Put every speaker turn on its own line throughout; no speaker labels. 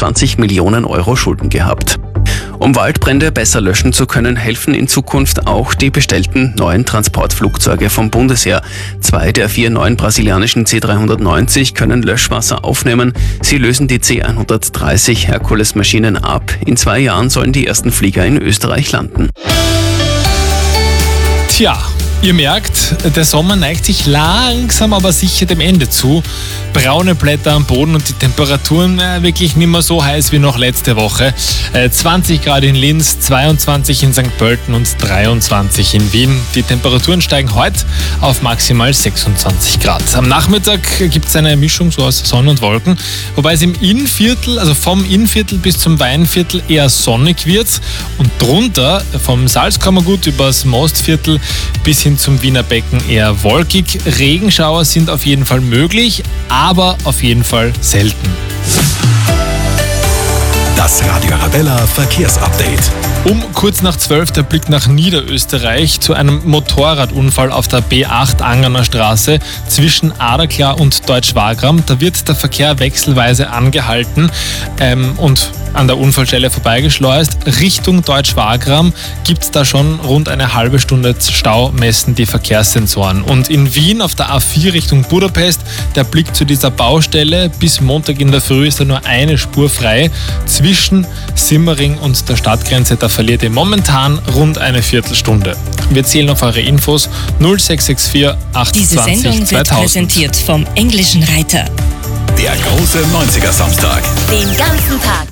26 Millionen Euro Schulden gehabt. Um Waldbrände besser löschen zu können, helfen in Zukunft auch die bestellten neuen Transportflugzeuge vom Bundesheer. 2 der 4 neuen brasilianischen C-390 können Löschwasser aufnehmen. Sie lösen die C-130 Herkules-Maschinen ab. In 2 Jahren sollen die ersten Flieger in Österreich landen.
Tja, ihr merkt, der Sommer neigt sich langsam aber sicher dem Ende zu. Braune Blätter am Boden und die Temperaturen wirklich nicht mehr so heiß wie noch letzte Woche. 20 Grad in Linz, 22 in St. Pölten und 23 in Wien. Die Temperaturen steigen heute auf maximal 26 Grad. Am Nachmittag gibt es eine Mischung so aus Sonne und Wolken, wobei es im Innviertel, also vom Innviertel bis zum Weinviertel eher sonnig wird und drunter vom Salzkammergut übers Mostviertel bis hin zum Wiener Becken eher wolkig. Regenschauer sind auf jeden Fall möglich, aber auf jeden Fall selten.
Das Radio Arabella Verkehrsupdate.
Um kurz nach 12 der Blick nach Niederösterreich zu einem Motorradunfall auf der B8 Angerner Straße zwischen Aderklar und Deutsch-Wagram. Da wird der Verkehr wechselweise angehalten und an der Unfallstelle vorbeigeschleust. Richtung Deutsch-Wagram gibt es da schon rund eine halbe Stunde Stau, messen die Verkehrssensoren. Und in Wien auf der A4 Richtung Budapest, der Blick zu dieser Baustelle. Bis Montag in der Früh ist da nur eine Spur frei. Zwischen Simmering und der Stadtgrenze, da verliert ihr momentan rund eine Viertelstunde. Wir zählen auf eure Infos 0664 28
Diese Sendung wird
2000.
präsentiert vom Englischen Reiter.
Der große 90er Samstag.
Den ganzen Tag.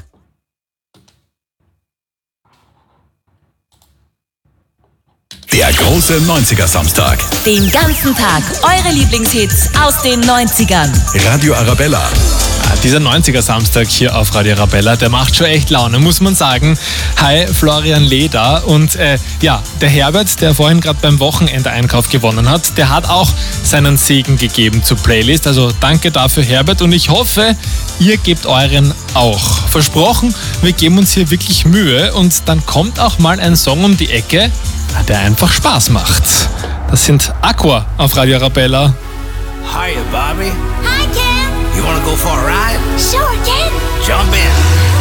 Der große 90er Samstag.
Den ganzen Tag eure Lieblingshits aus den 90ern.
Radio Arabella.
Dieser 90er Samstag hier auf Radio Arabella, der macht schon echt Laune, muss man sagen. Hi, Florian Leder und der Herbert, der vorhin gerade beim Wochenendeinkauf gewonnen hat, der hat auch seinen Segen gegeben zur Playlist. Also danke dafür, Herbert, und ich hoffe, ihr gebt euren auch. Versprochen, wir geben uns hier wirklich Mühe und dann kommt auch mal ein Song um die Ecke, der einfach Spaß macht. Das sind Aqua auf Radio Arabella.
Hiya, Bobby.
Hi, Ken.
You wanna go for a ride?
Sure, Ken.
Jump in.